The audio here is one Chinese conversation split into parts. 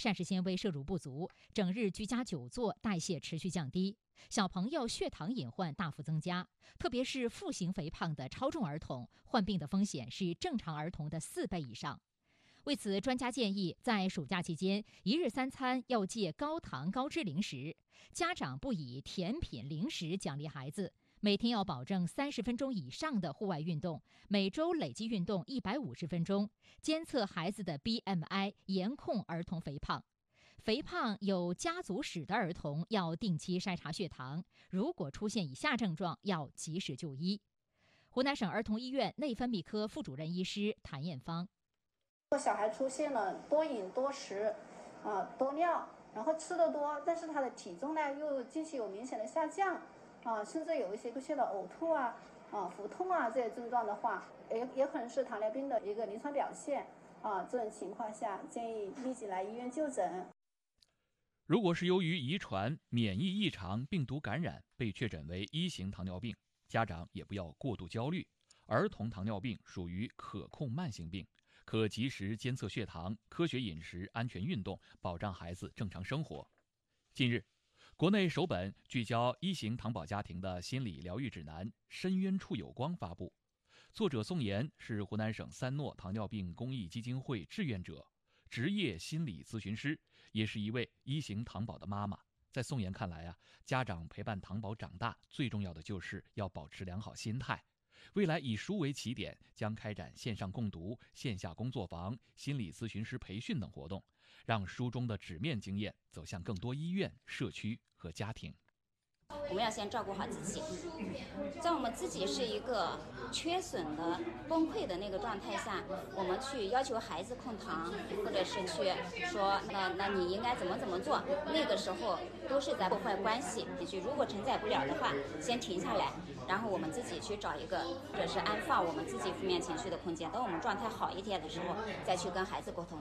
膳食纤维摄入不足，整日居家久坐，代谢持续降低，小朋友血糖隐患大幅增加，特别是腹型肥胖的超重儿童，患病的风险是正常儿童的4倍以上。为此，专家建议在暑假期间，一日3餐要戒高糖高脂零食，家长不以甜品零食奖励孩子，每天要保证30分钟以上的户外运动，每周累计运动150分钟，监测孩子的 BMI， 严控儿童肥胖。肥胖有家族史的儿童要定期筛查血糖，如果出现以下症状，要及时就医。湖南省儿童医院内分泌科副主任医师谭艳芳。 小孩出现了多饮多食，多尿，然后吃得多，但是他的体重呢又近期有明显的下降，甚至有一些出现了呕吐腹痛这些症状的话，也可能是糖尿病的一个临床表现这种情况下，建议立即来医院就诊。 如果是由于遗传、免疫异常、病毒感染被确诊为1型糖尿病，家长也不要过度焦虑。儿童糖尿病属于可控慢性病，可及时监测血糖，科学饮食，安全运动，保障孩子正常生活。近日，国内首本聚焦1型糖宝家庭的心理疗愈指南《深渊处有光》发布。作者宋岩是湖南省3诺糖尿病公益基金会志愿者，职业心理咨询师，也是一位1型糖宝的妈妈。在宋岩看来家长陪伴糖宝长大，最重要的就是要保持良好心态。未来以书为起点，将开展线上共读、线下工作坊、心理咨询师培训等活动，让书中的纸面经验走向更多医院、社区和家庭。 我们要先照顾好自己，在我们自己是一个缺损的、崩溃的那个状态下，我们去要求孩子控糖，或者是去说那你应该怎么做，那个时候都是在破坏关系。如果承载不了的话，先停下来，然后我们自己去找一个，或者是安放我们自己负面情绪的空间。等我们状态好一点的时候，再去跟孩子沟通。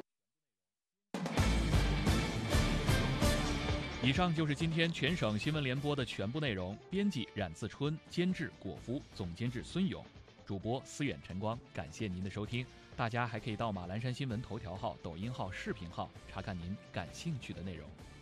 以上就是今天全省新闻联播的全部内容。编辑冉自春，监制果夫，总监制孙勇，主播思远、晨光。感谢您的收听，大家还可以到马栏山新闻头条号、抖音号、视频号查看您感兴趣的内容。